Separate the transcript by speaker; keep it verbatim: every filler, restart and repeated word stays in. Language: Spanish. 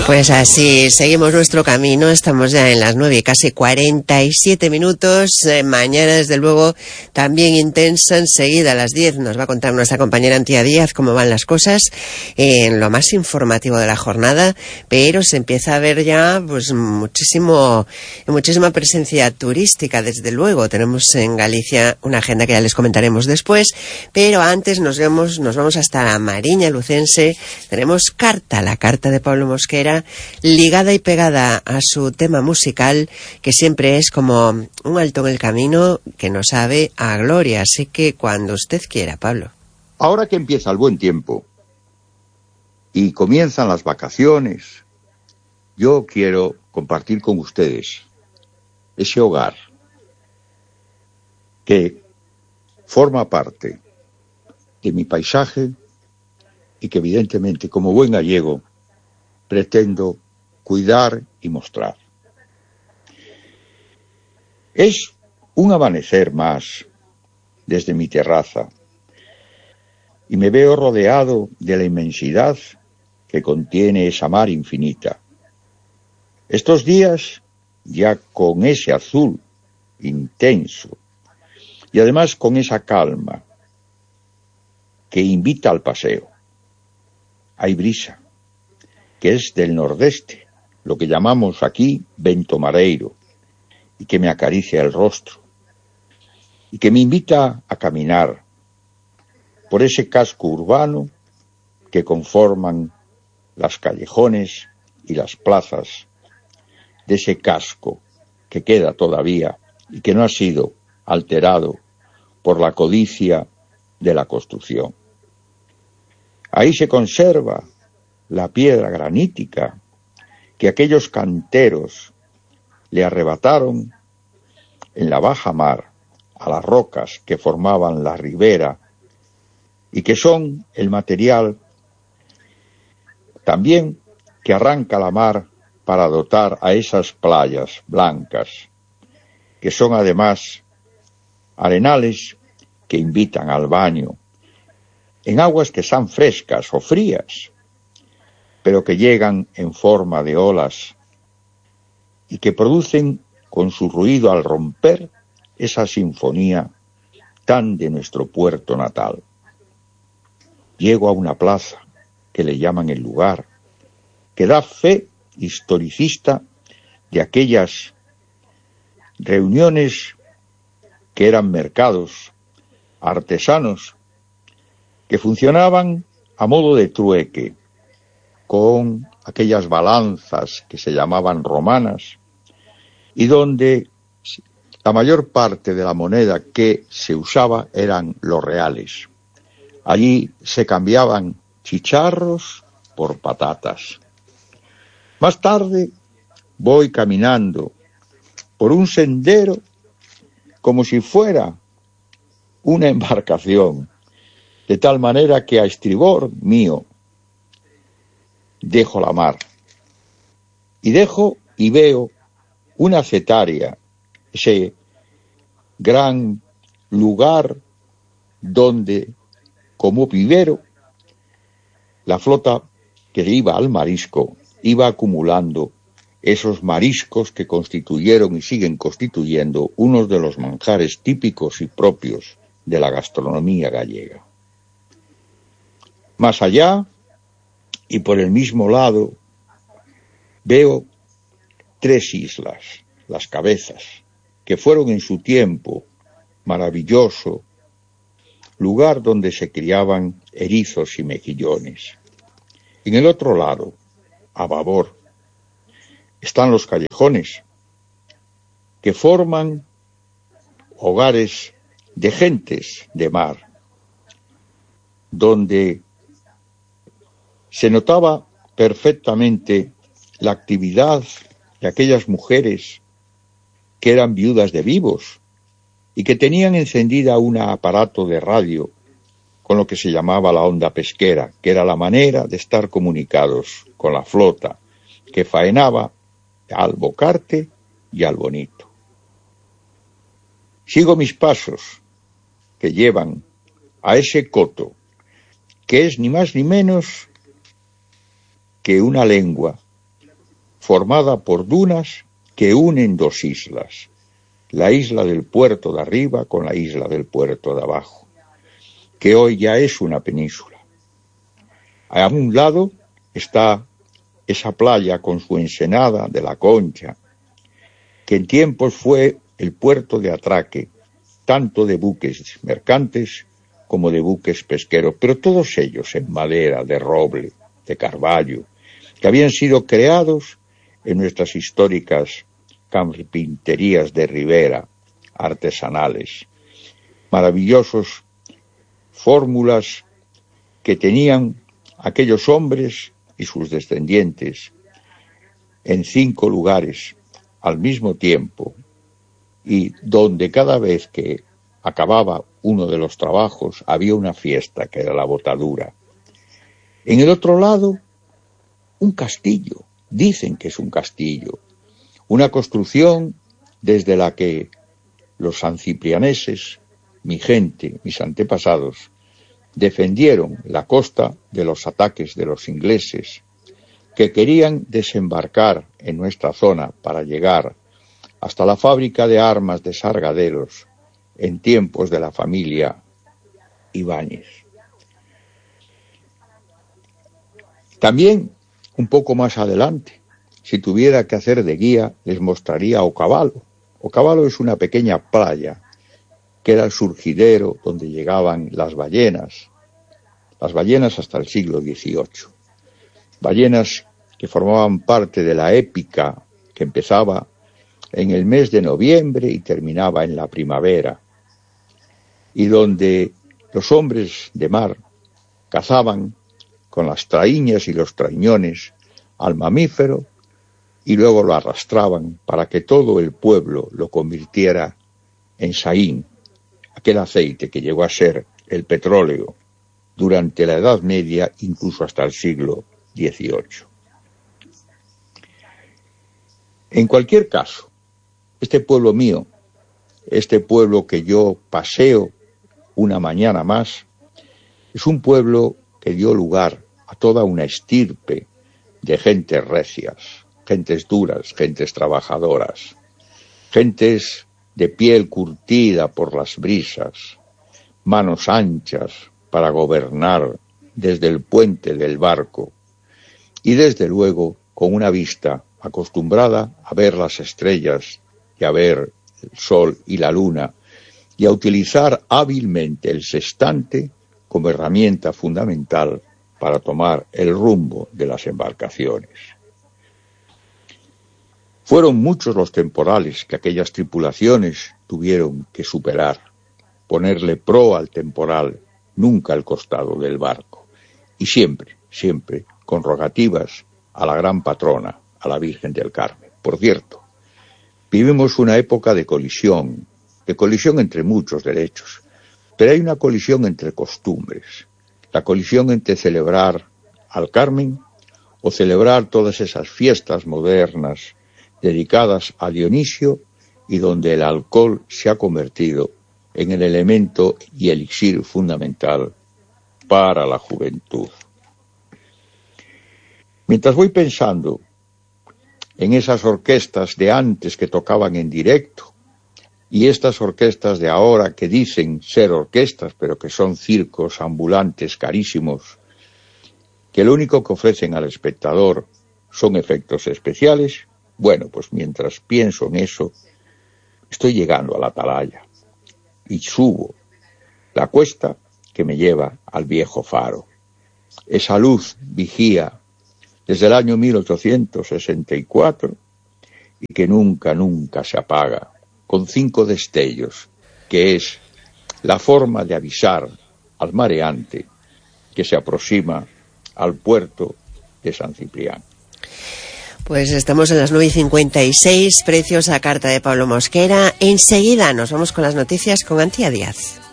Speaker 1: Pues así seguimos nuestro camino, estamos ya en las nueve, casi cuarenta y siete minutos, eh, mañana desde luego también intensa, enseguida a las diez nos va a contar nuestra compañera Antía Díaz cómo van las cosas en lo más informativo de la jornada, pero se empieza a ver ya pues muchísimo, muchísima presencia turística desde luego, tenemos en Galicia una agenda que ya les comentaremos después, pero antes nos vemos, nos vamos hasta la Mariña Lucense, tenemos carta, la carta de Pablo Mosquera, ligada y pegada a su tema musical, que siempre es como un alto en el camino que nos sabe a gloria. Así que cuando usted quiera, Pablo.
Speaker 2: Ahora que empieza el buen tiempo y comienzan las vacaciones, yo quiero compartir con ustedes ese hogar que forma parte de mi paisaje y que evidentemente, como buen gallego, pretendo cuidar y mostrar. Es un amanecer más desde mi terraza y me veo rodeado de la inmensidad que contiene esa mar infinita. Estos días ya con ese azul intenso y además con esa calma que invita al paseo. Hay brisa, que es del nordeste, lo que llamamos aquí vento mareiro, y que me acaricia el rostro, y que me invita a caminar por ese casco urbano que conforman las callejones y las plazas de ese casco que queda todavía y que no ha sido alterado por la codicia de la construcción. Ahí se conserva la piedra granítica que aquellos canteros le arrebataron en la baja mar a las rocas que formaban la ribera y que son el material también que arranca la mar para dotar a esas playas blancas, que son además arenales que invitan al baño en aguas que sean frescas o frías, pero que llegan en forma de olas y que producen con su ruido al romper esa sinfonía tan de nuestro puerto natal. Llego a una plaza que le llaman el lugar, que da fe historicista de aquellas reuniones que eran mercados artesanos que funcionaban a modo de trueque, con aquellas balanzas que se llamaban romanas, y donde la mayor parte de la moneda que se usaba eran los reales. Allí se cambiaban chicharros por patatas. Más tarde voy caminando por un sendero como si fuera una embarcación, de tal manera que a estribor mío dejo la mar y dejo y veo una cetaria, ese gran lugar donde, como vivero, la flota que iba al marisco iba acumulando esos mariscos que constituyeron y siguen constituyendo unos de los manjares típicos y propios de la gastronomía gallega. Más allá, y por el mismo lado, veo tres islas, las Cabezas, que fueron en su tiempo maravilloso lugar donde se criaban erizos y mejillones. En el otro lado, a babor, están los callejones, que forman hogares de gentes de mar, donde se notaba perfectamente la actividad de aquellas mujeres que eran viudas de vivos y que tenían encendida un aparato de radio con lo que se llamaba la onda pesquera, que era la manera de estar comunicados con la flota que faenaba al Bocarte y al Bonito. Sigo mis pasos que llevan a ese coto, que es ni más ni menos que una lengua formada por dunas que unen dos islas, la isla del puerto de arriba con la isla del puerto de abajo, que hoy ya es una península. A un lado está esa playa con su ensenada de la Concha, que en tiempos fue el puerto de atraque, tanto de buques mercantes como de buques pesqueros, pero todos ellos en madera, de roble, de carvalho, que habían sido creados en nuestras históricas carpinterías de ribera, artesanales, maravillosos fórmulas que tenían aquellos hombres y sus descendientes en cinco lugares al mismo tiempo, y donde cada vez que acababa uno de los trabajos había una fiesta que era la botadura. En el otro lado, un castillo, dicen que es un castillo, una construcción desde la que los sanciprianeses, mi gente, mis antepasados, defendieron la costa de los ataques de los ingleses, que querían desembarcar en nuestra zona para llegar hasta la fábrica de armas de Sargadelos en tiempos de la familia Ibáñez. También, un poco más adelante, si tuviera que hacer de guía, les mostraría Ocavalo. Ocavalo es una pequeña playa que era el surgidero donde llegaban las ballenas, las ballenas hasta el siglo dieciocho. Ballenas que formaban parte de la épica que empezaba en el mes de noviembre y terminaba en la primavera, y donde los hombres de mar cazaban con las traíñas y los traiñones al mamífero y luego lo arrastraban para que todo el pueblo lo convirtiera en saín, aquel aceite que llegó a ser el petróleo durante la Edad Media, incluso hasta el siglo dieciocho. En cualquier caso, este pueblo mío, este pueblo que yo paseo una mañana más, es un pueblo que dio lugar a toda una estirpe de gentes recias, gentes duras, gentes trabajadoras, gentes de piel curtida por las brisas, manos anchas para gobernar desde el puente del barco y desde luego con una vista acostumbrada a ver las estrellas y a ver el sol y la luna y a utilizar hábilmente el sextante como herramienta fundamental para tomar el rumbo de las embarcaciones. Fueron muchos los temporales que aquellas tripulaciones tuvieron que superar, ponerle proa al temporal, nunca al costado del barco, y siempre, siempre con rogativas a la gran patrona, a la Virgen del Carmen. Por cierto, vivimos una época de colisión, de colisión entre muchos derechos, pero hay una colisión entre costumbres, la colisión entre celebrar al Carmen o celebrar todas esas fiestas modernas dedicadas a Dionisio y donde el alcohol se ha convertido en el elemento y elixir fundamental para la juventud. Mientras voy pensando en esas orquestas de antes que tocaban en directo y estas orquestas de ahora que dicen ser orquestas pero que son circos ambulantes carísimos, que lo único que ofrecen al espectador son efectos especiales, bueno, pues mientras pienso en eso, estoy llegando a la atalaya y subo la cuesta que me lleva al viejo faro. Esa luz vigía desde el año mil ochocientos sesenta y cuatro y que nunca, nunca se apaga, con cinco destellos, que es la forma de avisar al mareante que se aproxima al puerto de San Ciprián.
Speaker 1: Pues estamos en las nueve y cincuenta y seis, preciosa carta de Pablo Mosquera. Enseguida nos vamos con las noticias con Antía Díaz.